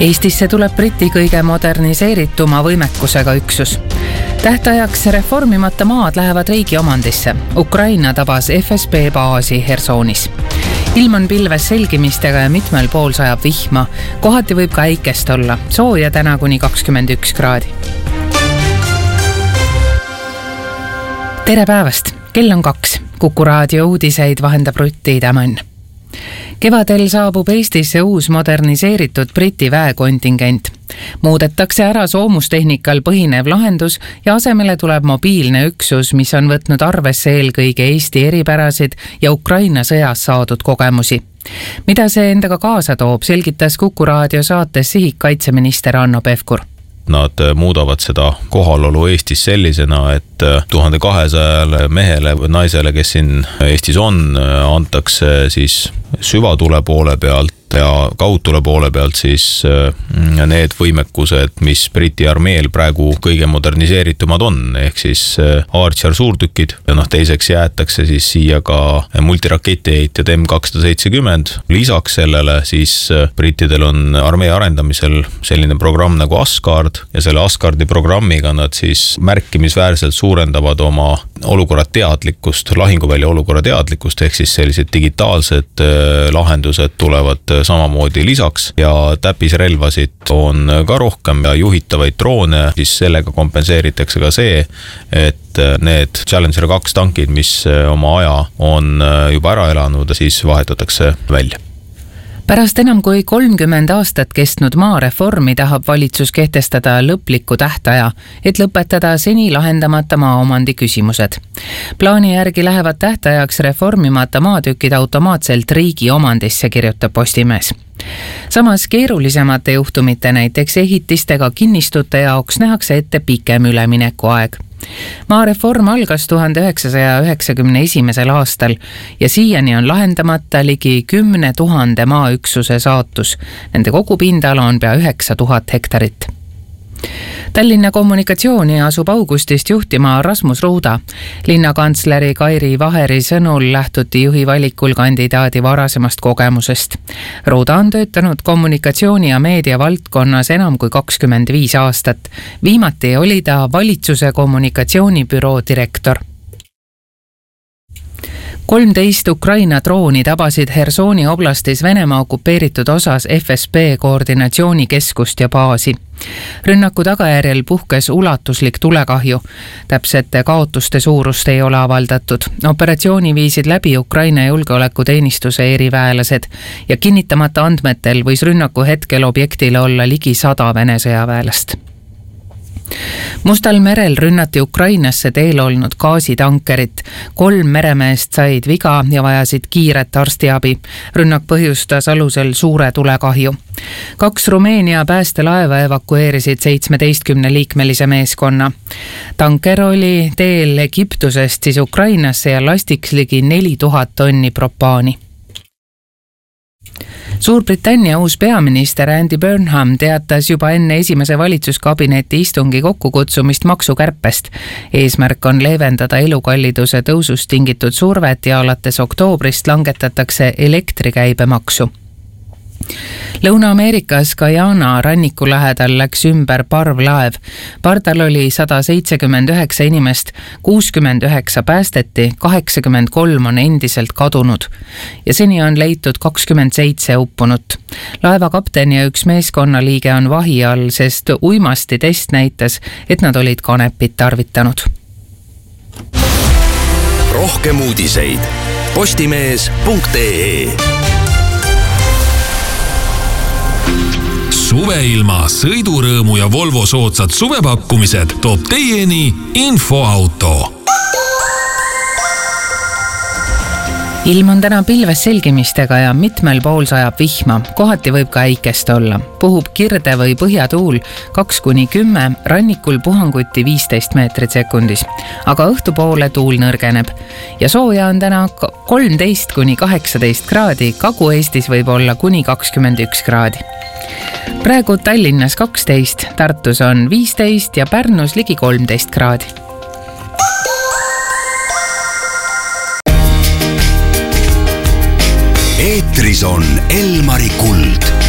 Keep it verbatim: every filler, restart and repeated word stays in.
Eestisse tuleb Briti kõige moderniseerituma võimekusega üksus. Tähtajaks reformimata maad lähevad riigi omandisse. Ukraina tabas F S B baasi Hersonis. Ilm on pilves selgimistega ja mitmel pool sajab vihma. Kohati võib ka äikest olla. Sooja täna kuni kakskümmend üks kraadi. Tere päevast! Kell on kaks. Kuku raadio uudiseid vahendab Rutti Tämmann. Kevadel saabub Eestisse uus moderniseeritud Briti väekontingent. Muudetakse ära soomustehnikal põhinev lahendus ja asemele tuleb mobiilne üksus, mis on võtnud arvesse eelkõige Eesti eripärasid ja Ukraina sõjas saadud kogemusi. Mida see endaga kaasa toob, selgitas Kuku raadio saates Sihik kaitseminister Hanno Pevkur. Nad muudavad seda kohalolu Eestis sellisena, et tuhande kahesajale mehele või naisele, kes siin Eestis on, antakse siis süvatule poole pealt ja kaudtule poole pealt siis need võimekused, mis Briti armeel praegu kõige moderniseeritumad on, ehk siis Archer suurtükid ja noh, teiseks jäetakse siis siia ka multiraketiheitjad M kakssada seitsekümmend. Lisaks sellele siis brittidel on armee arendamisel selline programm nagu Asgard ja selle Asgardi programmiga nad siis märkimisväärselt suurendavad oma olukorra teadlikkust, lahinguvälja olukorra teadlikkust, ehk siis sellised digitaalsed lahendused tulevad samamoodi lisaks ja täppisrelvasid on ka rohkem ja juhitavaid droone, siis sellega kompenseeritakse ka see, et need Challenger kaks tankid, mis oma aja on juba ära elanud, siis vahetatakse välja. Pärast enam kui kolmkümmend aastat kestnud maareformi tahab valitsus kehtestada lõpliku tähtaja, et lõpetada seni lahendamata maaomandi küsimused. Plaani järgi lähevad tähtajaks reformimata maatükid automaatselt riigi omandisse, kirjutab Postimees. Samas keerulisemate juhtumite, näiteks ehitistega kinnistute jaoks nähakse ette pikem üleminekuaeg. Maareform algas tuhande üheksasaja üheksakümne esimesel aastal ja siiani on lahendamata ligi kümne tuhande maaüksuse saatus. Nende kogupindala on pea üheksa tuhat hektarit. Tallinna kommunikatsiooni asub augustist juhtima Rasmus Ruuda. Linnakantsleri Kairi Vaheri sõnul lähtuti juhi valikul kandidaadi varasemast kogemusest. Ruuda on töötanud kommunikatsiooni ja meedia valdkonnas enam kui kakskümmend viis aastat. Viimati oli ta valitsuse kommunikatsioonibüroo direktor. kolmteist Ukraina drooni tabasid Hersoni oblastis Venemaa okupeeritud osas F S B koordinatsioonikeskust ja baasi. Rünnaku tagajärjel puhkes ulatuslik tulekahju. Täpsete kaotuste suurust ei ole avaldatud. Operatsiooni viisid läbi Ukraina julgeolekuteenistuse eriväelased ja kinnitamata andmetel võis rünnaku hetkel objektile olla ligi sada Vene sõjaväelast. Mustal merel rünnati Ukrainasse teel olnud gaasitankerit. Kolm meremeest said viga ja vajasid kiiret arstiabi. Rünnak põhjustas alusel suure tulekahju. Kaks Rumeenia päästelaeva evakueerisid seitsmeteistkümne liikmelise meeskonna. Tanker oli teel Egiptusest siis Ukrainasse ja lastiks ligi neli tuhat tonni propaani. Suurbritannia uus peaminister Andy Burnham teatas juba enne esimese valitsuskabineti istungi kokkukutsumist maksukärpest. Eesmärk on leevendada elukalliduse tõusust tingitud survet ja alates oktoobrist langetatakse elektrikäibemaksu. Lõuna-Ameerikas Guyana ranniku lähedal läks ümber parvlaev. Pardal oli sada seitsekümmend üheksa inimest, kuuskümmend üheksa päästeti, kaheksakümmend kolm on endiselt kadunud ja seni on leitud kakskümmend seitse uppunut. Laeva kapten ja üks meeskonnaliige on vahi all, sest uimasti test näitas, et nad olid kanepit tarvitanud. Rohkem uudiseid postimees punkt ee. Suveilma, sõidurõõmu ja Volvo soodsad suvepakkumised toob teieni Infoauto. Ilm on täna pilves selgimistega ja mitmel pool sajab vihma. Kohati võib ka äikest olla. Puhub kirde või põhjatuul kaks kuni kümme, rannikul puhanguti viisteist meetrit sekundis. Aga õhtupoole tuul nõrgeneb. Ja sooja on täna kolmteist kuni kaheksateist kraadi, Kagu-Eestis võib olla kuni kakskümmend üks kraadi. Praegu Tallinnas kaksteist, Tartus on viisteist ja Pärnus ligi kolmteist kraadi. Eetris on Elmari Kuld.